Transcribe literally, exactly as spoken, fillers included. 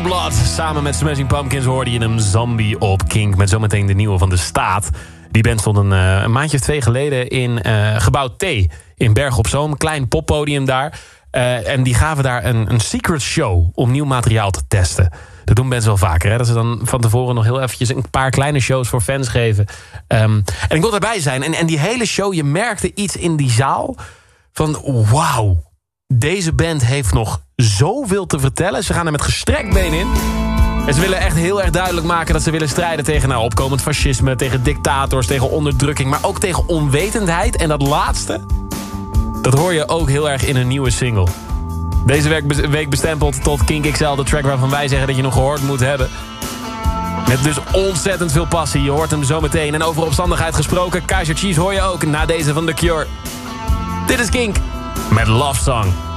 Blood. Samen met Smashing Pumpkins hoorde je hem Zombie op Kink. Met zometeen de nieuwe van De Staat. Die band stond een, uh, een maandje of twee geleden in uh, Gebouw T in Bergen op Zoom. Een klein poppodium daar. Uh, en die gaven daar een, een secret show om nieuw materiaal te testen. Dat doen bands wel vaker. Hè? Dat ze dan van tevoren nog heel eventjes een paar kleine shows voor fans geven. Um, en ik wil erbij zijn. En, en die hele show, je merkte iets in die zaal van wauw. Deze band heeft nog zoveel te vertellen. Ze gaan er met gestrekt been in. En ze willen echt heel erg duidelijk maken dat ze willen strijden tegen nou, opkomend fascisme, tegen dictators, tegen onderdrukking, maar ook tegen onwetendheid. En dat laatste, dat hoor je ook heel erg in een nieuwe single. Deze week bestempeld tot Kink X L, de track waarvan wij zeggen dat je nog gehoord moet hebben. Met dus ontzettend veel passie. Je hoort hem zo meteen. En over opstandigheid gesproken, Kaiser Chiefs hoor je ook na deze van The Cure. Dit is Kink met Love Song.